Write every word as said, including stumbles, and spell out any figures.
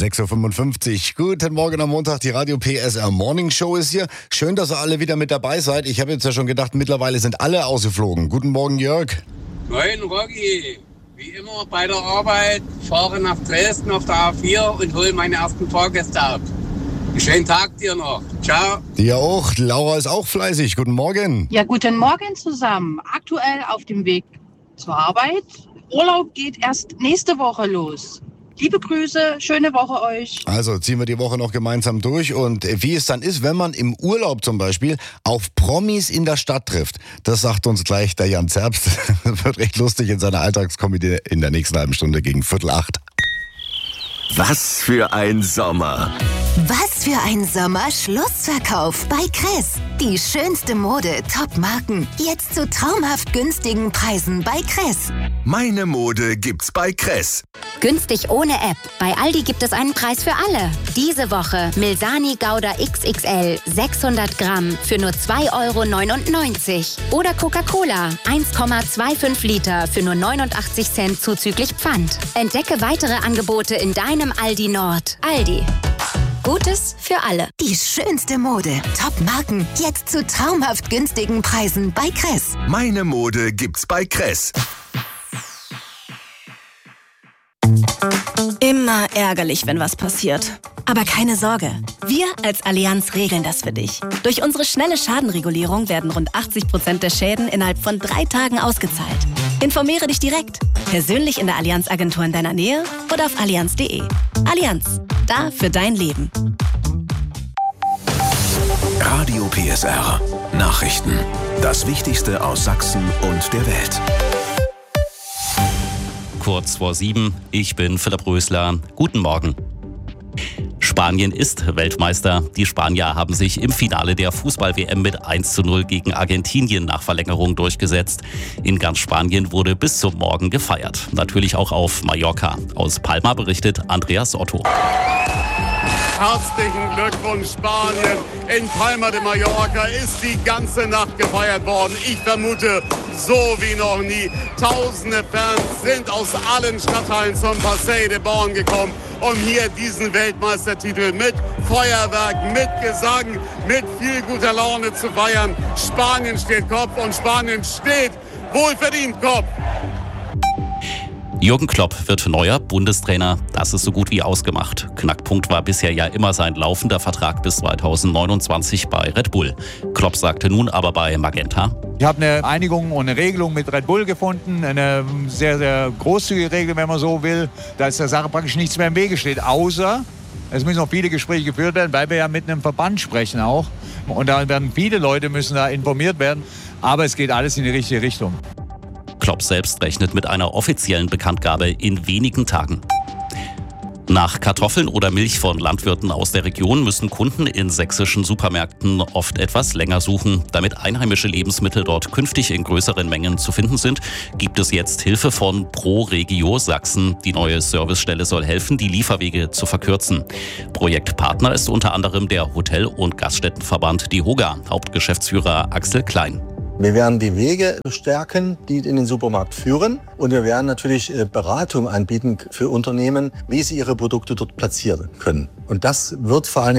sechs Uhr fünfundfünfzig. Guten Morgen am Montag, die Radio P S R Morning Show ist hier. Schön, dass ihr alle wieder mit dabei seid. Ich habe jetzt ja schon gedacht, mittlerweile sind alle ausgeflogen. Guten Morgen, Jörg. Moin, Rocky. Wie immer bei der Arbeit, fahre nach Dresden auf der A vier und hole meine ersten Fahrgäste ab. Einen schönen Tag dir noch. Ciao. Dir auch. Laura ist auch fleißig. Guten Morgen. Ja, guten Morgen zusammen. Aktuell auf dem Weg zur Arbeit. Urlaub geht erst nächste Woche los. Liebe Grüße, schöne Woche euch. Also ziehen wir die Woche noch gemeinsam durch. Und wie es dann ist, wenn man im Urlaub zum Beispiel auf Promis in der Stadt trifft, das sagt uns gleich der Jan Zerbst. Das wird recht lustig in seiner Alltagskomödie in der nächsten halben Stunde gegen Viertel acht. Was für ein Sommer! Was für ein Sommer Schlussverkauf bei Kress. Die schönste Mode, Top-Marken. Jetzt zu traumhaft günstigen Preisen bei Kress. Meine Mode gibt's bei Kress. Günstig ohne App. Bei Aldi gibt es einen Preis für alle. Diese Woche Milsani Gouda X X L sechshundert Gramm für nur zwei Euro neunundneunzig. Oder Coca-Cola eins Komma fünfundzwanzig Liter für nur neunundachtzig Cent zuzüglich Pfand. Entdecke weitere Angebote in deinem Aldi Nord. Aldi. Gutes für alle. Die schönste Mode, Top-Marken. Jetzt zu traumhaft günstigen Preisen bei Kress. Meine Mode gibt's bei Kress. Immer ärgerlich, wenn was passiert. Aber keine Sorge, wir als Allianz regeln das für dich. Durch unsere schnelle Schadenregulierung werden rund achtzig Prozent der Schäden innerhalb von drei Tagen ausgezahlt. Informiere dich direkt, persönlich in der Allianz-Agentur in deiner Nähe oder auf allianz punkt de. Allianz, da für dein Leben. Radio P S R. Nachrichten. Das Wichtigste aus Sachsen und der Welt. Kurz vor sieben, ich bin Philipp Rösler. Guten Morgen. Spanien ist Weltmeister. Die Spanier haben sich im Finale der Fußball-W M mit eins zu null gegen Argentinien nach Verlängerung durchgesetzt. In ganz Spanien wurde bis zum Morgen gefeiert. Natürlich auch auf Mallorca. Aus Palma berichtet Andreas Otto. Herzlichen Glückwunsch, Spanien. In Palma de Mallorca ist die ganze Nacht gefeiert worden. Ich vermute, so wie noch nie. Tausende Fans sind aus allen Stadtteilen zum Passeig de Born gekommen, um hier diesen Weltmeistertitel mit Feuerwerk, mit Gesang, mit viel guter Laune zu feiern. Spanien steht Kopf und Spanien steht wohlverdient Kopf. Jürgen Klopp wird neuer Bundestrainer. Das ist so gut wie ausgemacht. Knackpunkt war bisher ja immer sein laufender Vertrag bis zweitausendneunundzwanzig bei Red Bull. Klopp sagte nun aber bei Magenta: Ich habe eine Einigung und eine Regelung mit Red Bull gefunden. Eine sehr, sehr großzügige Regel, wenn man so will. Da ist der Sache praktisch nichts mehr im Wege steht. Außer, es müssen noch viele Gespräche geführt werden, weil wir ja mit einem Verband sprechen auch. Und da werden viele Leute müssen da informiert werden. Aber es geht alles in die richtige Richtung. Klopp selbst rechnet mit einer offiziellen Bekanntgabe in wenigen Tagen. Nach Kartoffeln oder Milch von Landwirten aus der Region müssen Kunden in sächsischen Supermärkten oft etwas länger suchen. Damit einheimische Lebensmittel dort künftig in größeren Mengen zu finden sind, gibt es jetzt Hilfe von Pro Regio Sachsen. Die neue Servicestelle soll helfen, die Lieferwege zu verkürzen. Projektpartner ist unter anderem der Hotel- und Gaststättenverband DEHOGA, Hauptgeschäftsführer Axel Klein. Wir werden die Wege stärken, die in den Supermarkt führen. Und wir werden natürlich Beratung anbieten für Unternehmen, wie sie ihre Produkte dort platzieren können. Und das wird vor allen Dingen